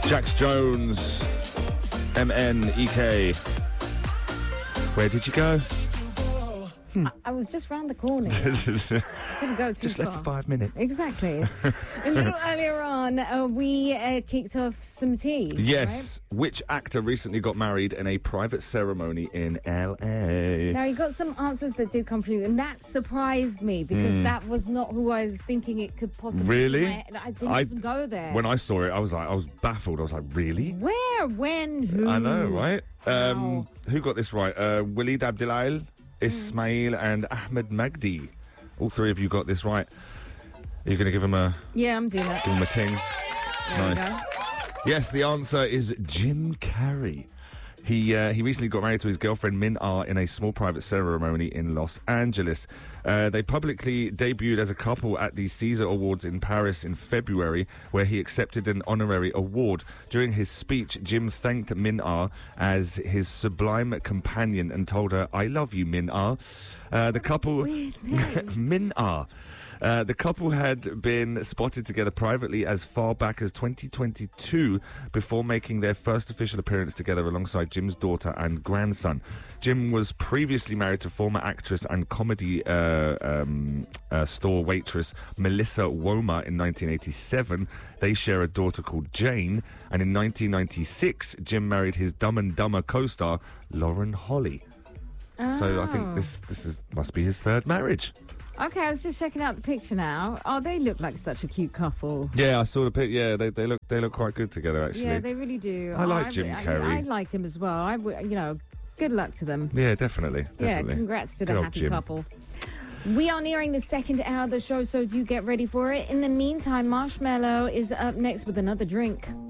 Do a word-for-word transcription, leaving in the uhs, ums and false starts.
Jax Jones, M N E K. Where did you go? Hmm. I, I was just round the corner. Didn't go too Just far. left for five minutes. Exactly. A little earlier on, uh, we uh, kicked off some tea. Yes. Right? Which actor recently got married in a private ceremony in L A? Now, you got some answers that did come through, and that surprised me because Mm. that was not who I was thinking it could possibly Really? be. I, I didn't I- even go there. When I saw it, I was like, I was baffled. I was like, really? Where, when, who? I know, right? Um, Wow. who got this right? Uh, Waleed Abdelail, Ismail, and Ahmed Magdi. All three of you got this right. Are you going to give him a Yeah, I'm doing that. give him a ting? There we Nice. Yes, the answer is Jim Carrey. He uh, he recently got married to his girlfriend Min Ah in a small private ceremony in Los Angeles. Uh, they publicly debuted as a couple at the Caesar Awards in Paris in February, where he accepted an honorary award. During his speech, Jim thanked Min Ah as his sublime companion and told her, "I love you, Min Ah." Uh, the couple, Weird name. Min Ah. Uh, the couple had been spotted together privately as far back as twenty twenty-two before making their first official appearance together alongside Jim's daughter and grandson. Jim was previously married to former actress and comedy uh, um, uh, store waitress Melissa Woma in nineteen eighty-seven. They share a daughter called Jane, and in nineteen ninety-six, Jim married his Dumb and Dumber co-star Lauren Holly. So I think Oh. this this is must be his third marriage. Okay, I was just checking out the picture now. Oh, they look like such a cute couple. Yeah, I saw the pic. Yeah, they, they look they look quite good together, actually. Yeah, they really do. I like Oh, Jim I, Carrey. I, I like him as well. I, would- you know, good luck to them. Yeah, definitely. Yeah, definitely. congrats to Good the old happy Jim. couple. We are nearing the second hour of the show, so do get ready for it. In the meantime, Marshmallow is up next with another drink.